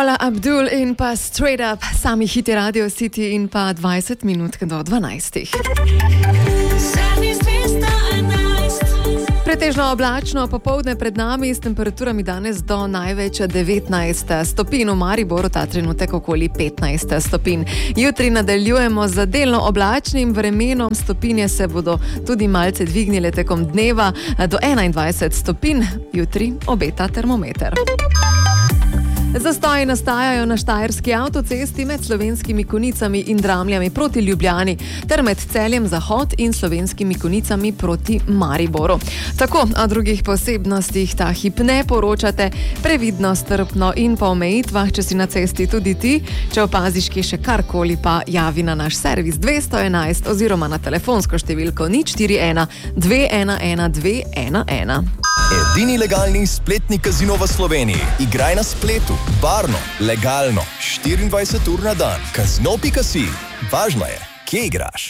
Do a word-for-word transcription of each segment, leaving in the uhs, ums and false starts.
Paula Abdul in pa Straight Up, sami hiti Radio City in pa dvajset minut do dvanajstih. Pretežno oblačno popoldne pred nami s temperaturami danes do največ devetnajst stopinj, v Mariboru ta trenutek okoli petnajst stopinj. Jutri nadaljujemo z delno oblačnim vremenom, stopinje se bodo tudi malce dvignile tekom dneva do enaindvajset stopinj, jutri obeta termometer. Zastoji nastajajo na Štajerski avtocesti med Slovenskimi Konicami in Dramljami proti Ljubljani ter med Celjem Zahod in Slovenskimi Konicami proti Mariboru. Tako, o drugih posebnostih ta hip ne poročate, previdno, strpno in po omejitvah, če si na cesti tudi ti. Če opaziš kje še karkoli, pa javi na naš servis dvesto enajst oziroma na telefonsko številko nič štiri ena dve ena ena dve ena ena. Edini legalni spletni kazino v Sloveniji. Igraj na spletu, varno, legalno, štiriindvajset ur na dan. Kazino pika si. Važno je, kje igraš.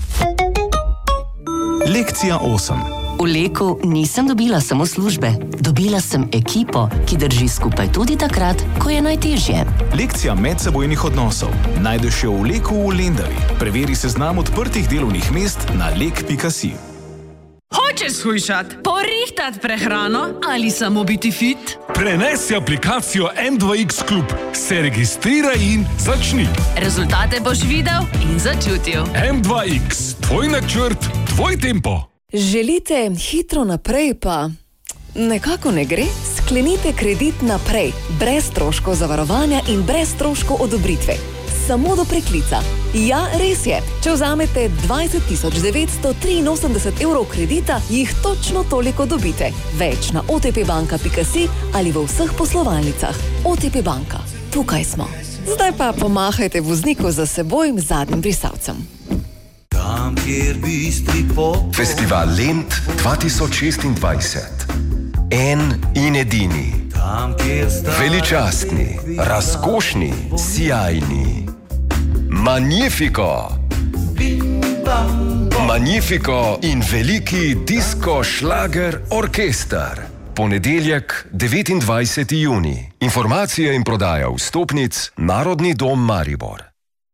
Lekcija osem. V Leku nisem dobila samo službe. Dobila sem ekipo, ki drži skupaj tudi takrat, ko je najtežje. Lekcija medsebojnih odnosov. Najdeš jo v Leku v Lendavi. Preveri seznam odprtih delovnih mest na lek pika si. Hočeš shujšat, porihtat prehrano ali samo biti fit? Prenesi aplikacijo M dva X Klub, se registriraj in začni. Rezultate boš videl in začutil. M dva X, tvoj načrt, tvoj tempo. Želite hitro naprej, pa nekako ne gre? Sklenite kredit naprej, brez stroškov zavarovanja in brez stroškov odobritve. Samo do preklica. Ja, res je. Če vzamete dvajset tisoč devetsto triinosemdeset evrov kredita, jih točno toliko dobite. Več na o te pe banka pika si ali v vseh poslovalnicah. O te pe banka. Tukaj smo. Zdaj pa pomahajte vozniku za seboj zadnjim brisalcem. Festival Lent dva tisoč šestindvajset. En in edini. Veličastni, razkošni, sijajni. Magnifico! Magnifico in veliki disko šlager orkester. Ponedeljek, devetindvajseti junij. Informacije in prodaja vstopnic Narodni dom Maribor.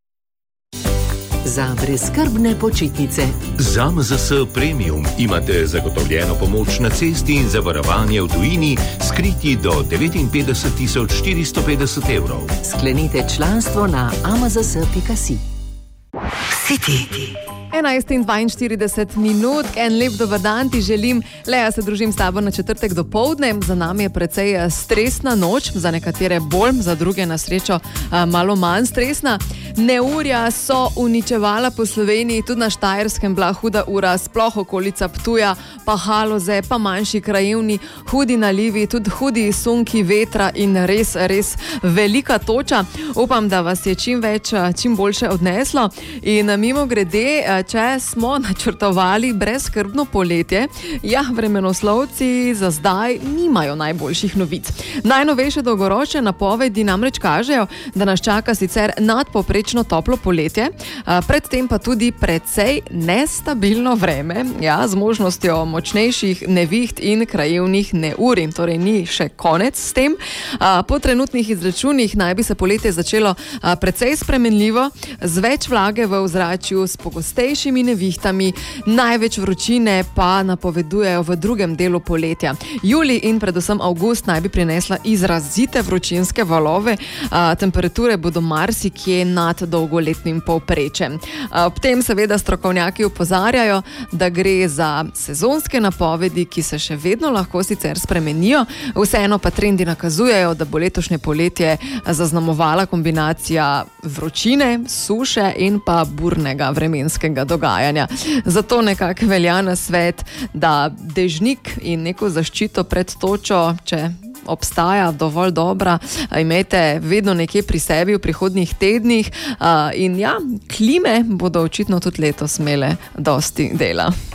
Za brezskrbne počitnice. Z A M Z S Premium imate zagotovljeno pomoč na cesti in zavarovanje v tujini, skriti do devetinpetdeset tisoč štiristo petdeset evrov. Sklenite članstvo na a m z s pika si. City. enajst in dvainštirideset minut, en lep dober dan ti želim. Lea, se družim s tabo na četrtek dopoldne. Za nami je precej stresna noč, za nekatere bolj, za druge na srečo malo manj stresna. Neurja so uničevala po Sloveniji, tudi na Štajerskem bila huda ura, sploh okolica Ptuja, pa Haloze, pa manjši krajevni, hudi nalivi, tudi hudi sunki vetra in res, res velika toča. Upam, da vas je čim več, čim boljše odneslo. In mimo grede, če smo načrtovali brezskrbno poletje, ja, vremenoslovci za zdaj nimajo najboljših novic. Najnovejše dolgoročne napovedi namreč kažejo, da nas čaka sicer nadpovprečno toplo poletje, predtem pa tudi precej nestabilno vreme, ja, z možnostjo močnejših neviht in krajevnih neurij. Torej ni še konec s tem. Po trenutnih izračunih naj bi se poletje začelo precej spremenljivo, z več vlage v ozračju, s pogostejšimi nevihtami, največ vročine pa napovedujejo v drugem delu poletja. Julij in predvsem avgust naj bi prinesla izrazite vročinske valove, temperature bodo marsikje nad dolgoletnim povprečjem. Ob tem seveda strokovnjaki opozarjajo, da gre za sezonske napovedi, ki se še vedno lahko sicer spremenijo, vseeno pa trendi nakazujejo, da bo letošnje poletje zaznamovala kombinacija vročine, suše in pa burnega vremenskega dogajanja. Zato nekako velja na svet, da dežnik in neko zaščito pred točo, če obstaja dovolj dobra, imejte vedno nekje pri sebi v prihodnjih tednih in ja, klime bodo očitno tudi letos imele dosti dela.